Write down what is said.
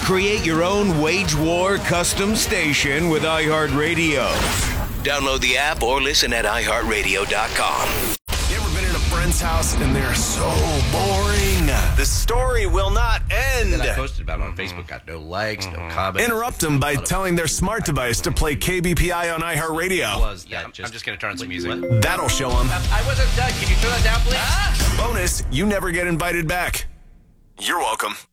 Create your own Wage War custom station with iHeartRadio. Download the app or listen at iHeartRadio.com. You ever been in a friend's house and they're so boring? The story will not end. That I posted about on Facebook got no likes, no comments. Interrupt them by telling their smart device to play KBPI on iHeartRadio. I'm just going to turn on some music. That'll show them. I wasn't done. Can you turn that down, please? Bonus, you never get invited back. You're welcome.